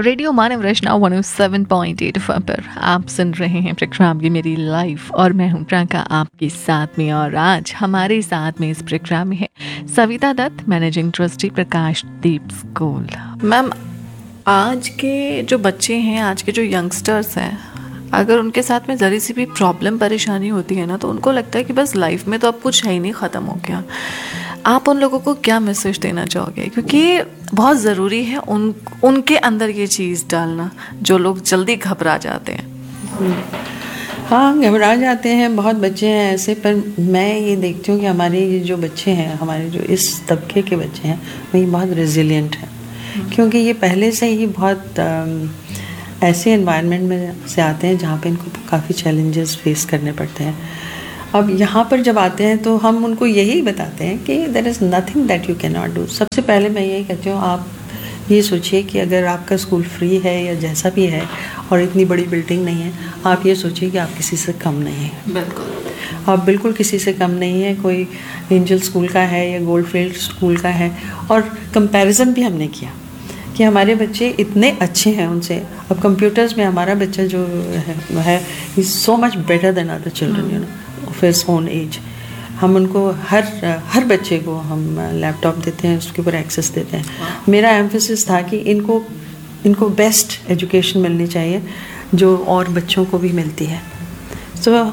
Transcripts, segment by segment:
Radio मानव रचना 107.8 FM पर आप सुन रहे हैं प्रोग्राम की मेरी लाइफ और मैं हूं प्रियंका आपके साथ में। और आज हमारे साथ में इस प्रोग्राम में है सविता दत्त, मैनेजिंग ट्रस्टी प्रकाश दीप स्कूल। मैम, आज के जो बच्चे हैं, आज के जो यंगस्टर्स हैं, अगर उनके साथ में ज़री सी भी प्रॉब्लम परेशानी होती है ना, तो उनको लगता है कि बस लाइफ में तो अब कुछ है ही नहीं, ख़त्म हो गया। आप उन लोगों को क्या मैसेज देना चाहोगे? क्योंकि बहुत ज़रूरी है उनके अंदर ये चीज़ डालना, जो लोग जल्दी घबरा जाते हैं। हाँ, घबरा जाते हैं, बहुत बच्चे हैं ऐसे। पर मैं ये देखती हूँ कि हमारे जो बच्चे हैं, हमारे जो इस तबके के बच्चे हैं, वही बहुत रेजिलिएंट हैं, क्योंकि ये पहले से ही बहुत ऐसे एनवायरनमेंट में से आते हैं जहाँ पे इनको काफ़ी चैलेंजेस फेस करने पड़ते हैं। अब यहाँ पर जब आते हैं तो हम उनको यही बताते हैं कि there is nothing that you can not do. सबसे पहले मैं यही कहती हूँ, आप ये सोचिए कि अगर आपका स्कूल फ्री है या जैसा भी है और इतनी बड़ी बिल्डिंग नहीं है, आप ये सोचिए कि आप किसी से कम नहीं हैं। बिल्कुल, आप बिल्कुल किसी से कम नहीं है। कोई एंजल स्कूल का है या गोल्डफील्ड स्कूल का है, और कंपैरिजन भी हमने किया कि हमारे बच्चे इतने अच्छे हैं उनसे। अब कंप्यूटर्स में हमारा बच्चा जो है is so much better than other children, you know, of his own as. हम उनको हर बच्चे को हम लैपटॉप देते हैं, उसके ऊपर एक्सेस देते हैं। मेरा एम्फेसिस था कि इनको बेस्ट एजुकेशन मिलनी चाहिए जो और बच्चों को भी मिलती है। तो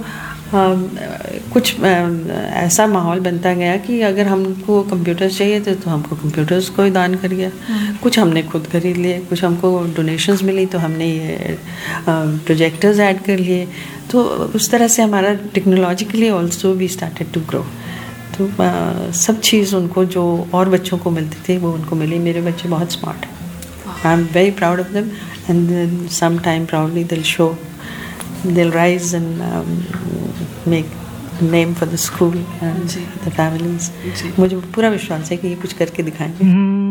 कुछ ऐसा माहौल बनता गया कि अगर हमको कंप्यूटर्स चाहिए थे तो हमको कंप्यूटर्स को ही दान कर गया। कुछ हमने खुद खरीद लिए, कुछ हमको डोनेशंस मिली तो हमने ये प्रोजेक्टर्स ऐड कर लिए। तो उस तरह से हमारा technologically also we started to grow. तो सब चीज़ उनको जो और बच्चों को मिलती थी वो उनको मिली। मेरे बच्चे बहुत स्मार्ट हैं। I am very proud of them, and some time proudly they'll rise and make a name for the school and the families. मुझे पूरा विश्वास है कि ये कुछ करके दिखाएंगे।